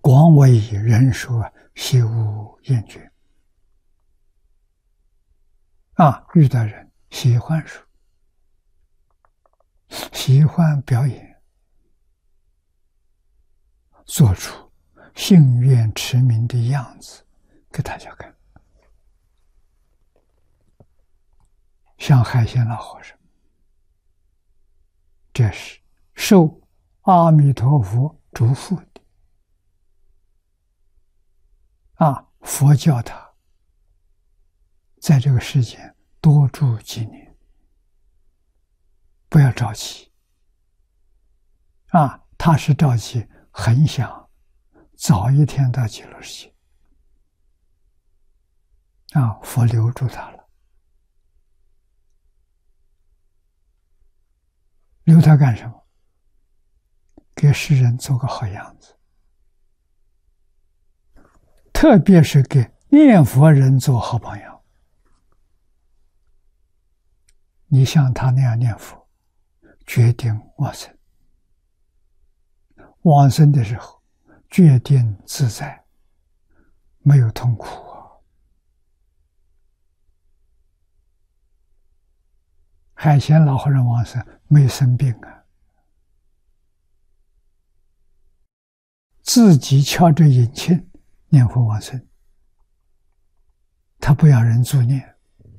广为人说，习无厌倦。遇到人喜欢说，喜欢表演，做出幸愿持名的样子给大家看。像海鲜老和尚，这是受阿弥陀佛嘱咐的。佛教他在这个世间多住几年，不要着急。他是着急，很想早一天到极乐世界。佛留住他了。留他干什么？给世人做个好样子，特别是给念佛人做好榜样。你像他那样念佛，决定往生。往生的时候，决定自在，没有痛苦海鲜老和尚往生没生病自己敲着引磬念佛往生，他不要人助念。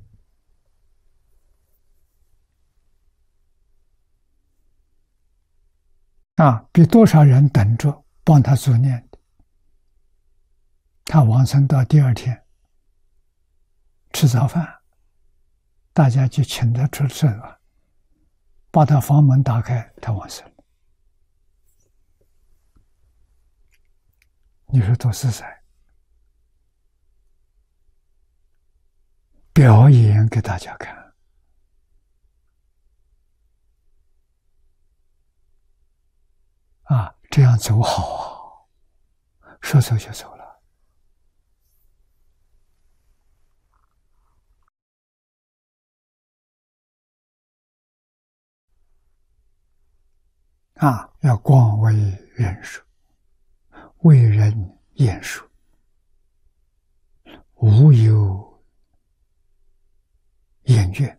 比多少人等着帮他助念的。他往生到第二天吃早饭，大家就请他出去了，把他房门打开，他往生了。你说多自在，表演给大家看。这样走好说走就走了。要广为人说，为人言说，无有厌倦。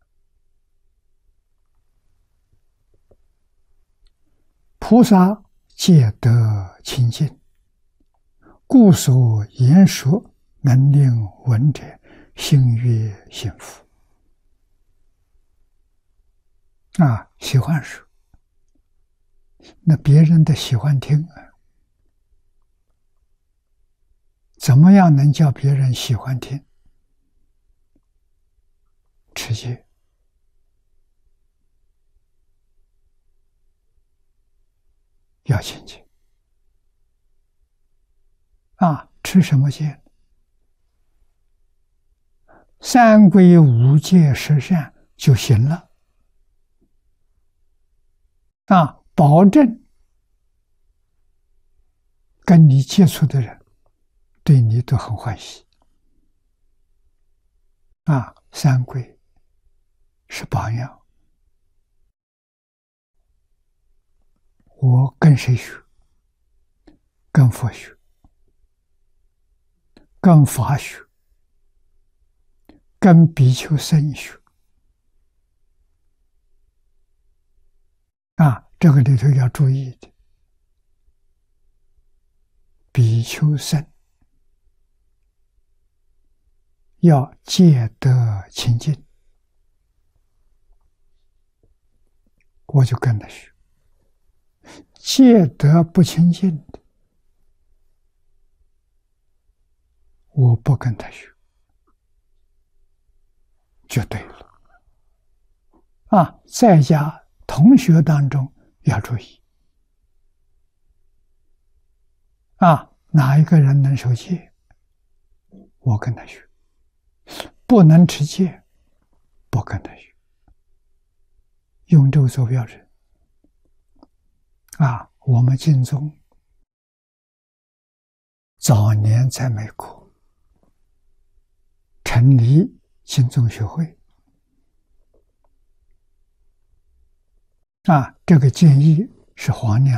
菩萨皆得清净，故所言说能令闻者心悦幸福。喜欢说，那别人的喜欢听怎么样能叫别人喜欢听？持戒。要清净。持什么戒？三归五戒十善就行了。保证跟你接触的人对你都很欢喜。三归是榜样。我跟谁学？跟佛学，跟法学，跟比丘僧学。这个里头要注意的，比丘僧要戒得清净，我就跟他学。戒得不清净的，我不跟他学，就对了。在家同学当中要注意。哪一个人能守戒，我跟他学；不能持戒，不跟他学。用这个做标准。我们净宗早年在美国成立净宗学会。这个建议是黄念